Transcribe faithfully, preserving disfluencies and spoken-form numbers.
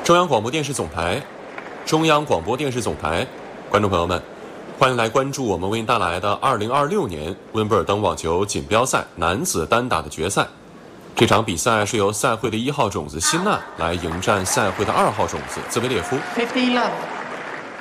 中央广播电视总台，中央广播电视总台，观众朋友们，欢迎来关注我们为您带来的二零二六年温布尔登网球锦标赛男子单打的决赛。这场比赛是由赛会的一号种子辛纳来迎战赛会的二号种子兹维列夫。 fifty love